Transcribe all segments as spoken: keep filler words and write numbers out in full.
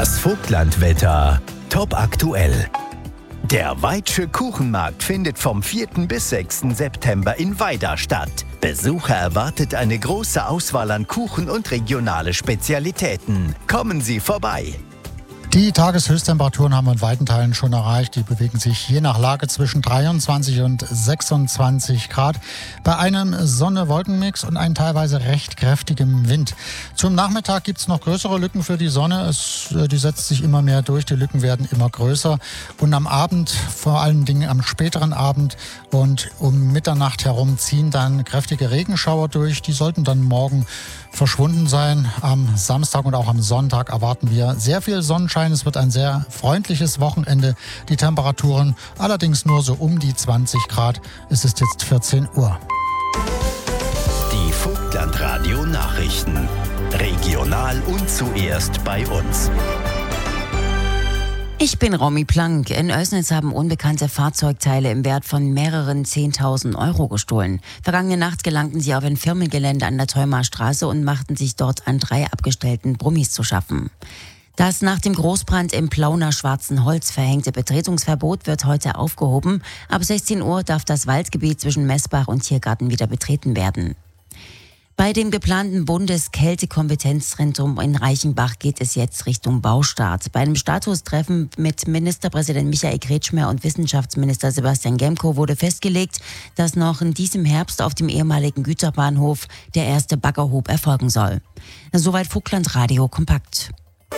Das Vogtlandwetter top aktuell. Der Weitsche Kuchenmarkt findet vom vierten bis sechsten September in Weida statt. Besucher erwartet eine große Auswahl an Kuchen und regionale Spezialitäten. Kommen Sie vorbei! Die Tageshöchsttemperaturen haben wir in weiten Teilen schon erreicht. Die bewegen sich je nach Lage zwischen dreiundzwanzig und sechsundzwanzig Grad. Bei einem Sonne-Wolken-Mix und einem teilweise recht kräftigem Wind. Zum Nachmittag gibt es noch größere Lücken für die Sonne. Es, die setzt sich immer mehr durch. Die Lücken werden immer größer. Und am Abend, vor allen Dingen am späteren Abend und um Mitternacht herum, ziehen dann kräftige Regenschauer durch. Die sollten dann morgen verschwunden sein. Am Samstag und auch am Sonntag erwarten wir sehr viel Sonnenschein. Es wird ein sehr freundliches Wochenende. Die Temperaturen allerdings nur so um die zwanzig Grad. Es ist jetzt vierzehn Uhr. Die Vogtlandradio Nachrichten. Regional und zuerst bei uns. Ich bin Romy Plank. In Oelsnitz haben unbekannte Fahrzeugteile im Wert von mehreren zehntausend Euro gestohlen. Vergangene Nacht gelangten sie auf ein Firmengelände an der Theumer Straße und machten sich dort an drei abgestellten Brummis zu schaffen. Das nach dem Großbrand im Plauner Schwarzen Holz verhängte Betretungsverbot wird heute aufgehoben. Ab sechzehn Uhr darf das Waldgebiet zwischen Messbach und Tiergarten wieder betreten werden. Bei dem geplanten Bundeskältekompetenzzentrum in Reichenbach geht es jetzt Richtung Baustart. Bei einem Statustreffen mit Ministerpräsident Michael Kretschmer und Wissenschaftsminister Sebastian Gemko wurde festgelegt, dass noch in diesem Herbst auf dem ehemaligen Güterbahnhof der erste Baggerhub erfolgen soll. Soweit Vogtlandradio kompakt.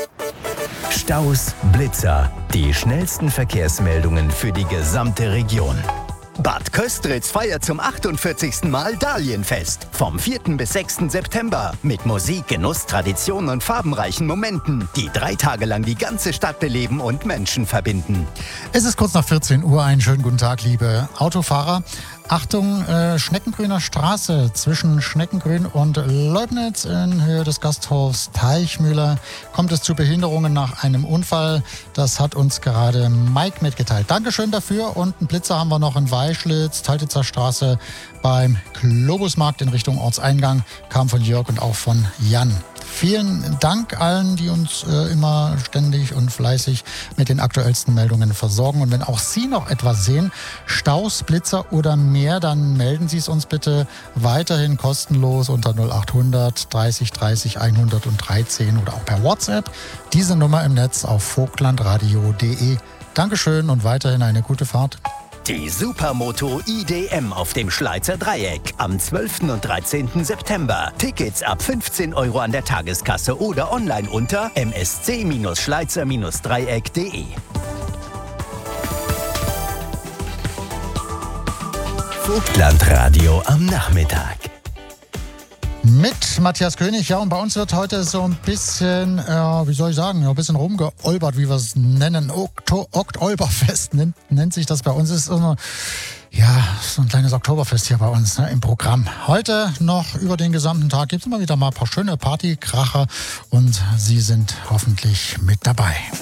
Staus, Blitzer, die schnellsten Verkehrsmeldungen für die gesamte Region. Bad Köstritz feiert zum achtundvierzigsten Mal Dahlienfest. Vom vierten bis sechsten September. Mit Musik, Genuss, Tradition und farbenreichen Momenten, die drei Tage lang die ganze Stadt beleben und Menschen verbinden. Es ist kurz nach vierzehn Uhr. Einen schönen guten Tag, liebe Autofahrer. Achtung, äh, Schneckengrüner Straße zwischen Schneckengrün und Leubnitz in Höhe des Gasthofs Teichmühle kommt es zu Behinderungen nach einem Unfall. Das hat uns gerade Mike mitgeteilt. Dankeschön dafür. Und einen Blitzer haben wir noch in Weischlitz, Taltitzer Straße beim Globusmarkt in Richtung Ortseingang. Kam von Jörg und auch von Jan. Vielen Dank allen, die uns äh, immer ständig und fleißig mit den aktuellsten Meldungen versorgen. Und wenn auch Sie noch etwas sehen, Staus, Blitzer oder mehr, dann melden Sie es uns bitte weiterhin kostenlos unter null achthundert dreißig dreißig hundertdreizehn oder auch per WhatsApp. Diese Nummer im Netz auf vogtlandradio punkt de. Dankeschön und weiterhin eine gute Fahrt. Die Supermoto I D M auf dem Schleizer Dreieck am zwölften und dreizehnten September. Tickets ab fünfzehn Euro an der Tageskasse oder online unter m s c schleizer dreieck punkt de. Vogtlandradio am Nachmittag. Mit Matthias König, ja, und bei uns wird heute so ein bisschen, äh, wie soll ich sagen, ein bisschen rumgeolbert, wie wir es nennen. Okto- Oktoberfest nennt, nennt sich das bei uns. Ist so eine, ja, so ein kleines Oktoberfest hier bei uns, ne, im Programm. Heute noch über den gesamten Tag gibt es immer wieder mal ein paar schöne Partykracher und Sie sind hoffentlich mit dabei.